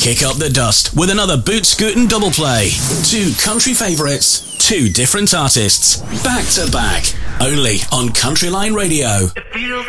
Kick up the dust with another Boot Scootin' double play. Two country favourites, two different artists, back to back, only on Country Line Radio. It feels